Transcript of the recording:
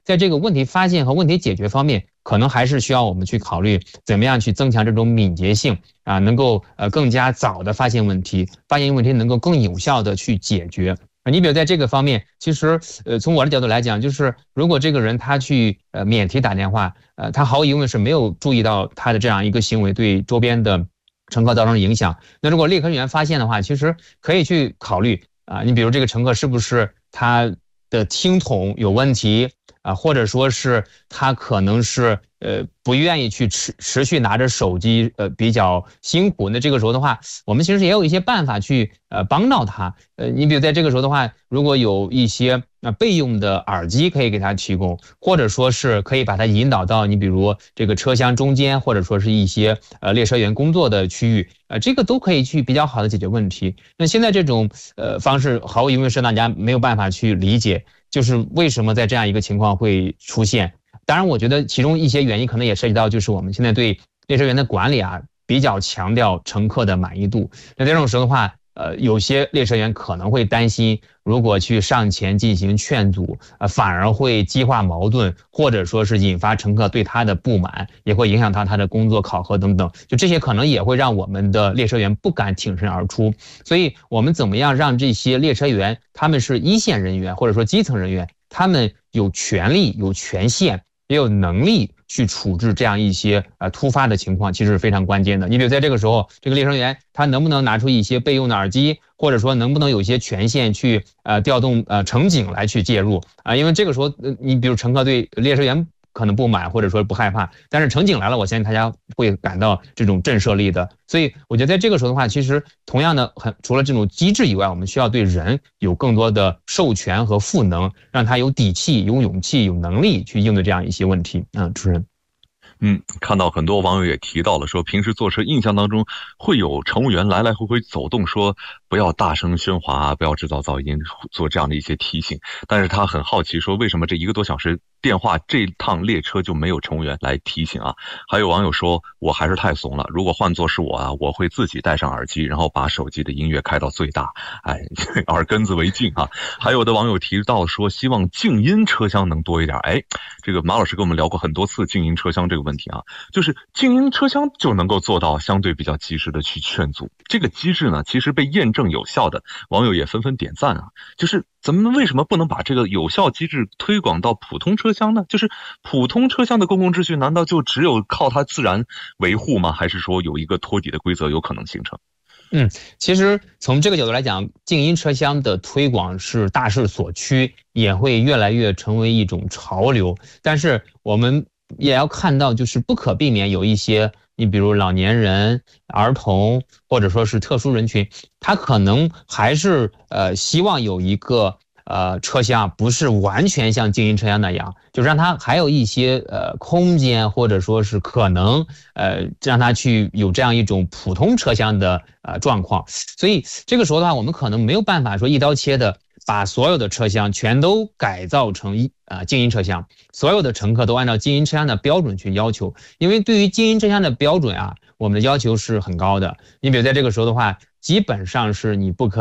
在这个问题发现和问题解决方面，可能还是需要我们去考虑怎么样去增强这种敏捷性啊，能够更加早的发现问题，发现问题能够更有效的去解决。你比如在这个方面，其实从我的角度来讲，就是如果这个人他去免提打电话，他毫无疑问是没有注意到他的这样一个行为对周边的乘客造成影响。那如果列车员发现的话，其实可以去考虑啊，你比如这个乘客是不是他的听筒有问题啊，或者说是他可能是不愿意去持续拿着手机比较辛苦。那这个时候的话，我们其实也有一些办法去帮到他。你比如在这个时候的话，如果有一些备用的耳机可以给他提供，或者说是可以把他引导到你比如这个车厢中间，或者说是一些列车员工作的区域，这个都可以去比较好的解决问题。那现在这种方式毫无疑问是大家没有办法去理解，就是为什么在这样一个情况会出现。当然我觉得其中一些原因可能也涉及到就是我们现在对列车员的管理啊比较强调乘客的满意度。那这种时候的话，有些列车员可能会担心，如果去上前进行劝阻，反而会激化矛盾，或者说是引发乘客对他的不满，也会影响到他的工作考核等等。就这些可能也会让我们的列车员不敢挺身而出。所以我们怎么样让这些列车员，他们是一线人员或者说基层人员，他们有权利、有权限，也有能力去处置这样一些突发的情况，其实是非常关键的。你比如在这个时候，这个列车员他能不能拿出一些备用的耳机，或者说能不能有一些权限去调动乘警来去介入啊？因为这个时候你比如乘客对列车员可能不满或者说不害怕，但是乘警来了，我相信大家会感到这种震慑力的。所以我觉得在这个时候的话，其实同样的除了这种机制以外，我们需要对人有更多的授权和赋能，让他有底气、有勇气、有能力去应对这样一些问题。主持人。 看到很多网友也提到了，说平时坐车印象当中会有乘务员来来回回走动，说不要大声喧哗，不要制造噪音，做这样的一些提醒。但是他很好奇说，为什么这1个多小时电话这趟列车就没有乘务员来提醒啊？还有网友说，我还是太怂了，如果换作是我啊，我会自己戴上耳机，然后把手机的音乐开到最大，耳根子为净啊。还有的网友提到说，希望静音车厢能多一点。这个马老师跟我们聊过很多次静音车厢这个问题啊，就是静音车厢就能够做到相对比较及时的去劝阻。这个机制呢，其实被验证有效的，网友也纷纷点赞啊。就是咱们为什么不能把这个有效机制推广到普通车厢呢？就是普通车厢的公共秩序难道就只有靠它自然维护吗？还是说有一个托底的规则有可能形成？ 其实从这个角度来讲，静音车厢的推广是大势所趋，也会越来越成为一种潮流。但是我们也要看到，就是不可避免有一些，你比如老年人、儿童，或者说是特殊人群，他可能还是希望有一个车厢不是完全像静音车厢那样，就让它还有一些空间，或者说是可能让它去有这样一种普通车厢的状况。所以这个时候的话，我们可能没有办法说一刀切的把所有的车厢全都改造成静音车厢，所有的乘客都按照静音车厢的标准去要求。因为对于静音车厢的标准啊，我们的要求是很高的。你比如在这个时候的话，基本上是你不可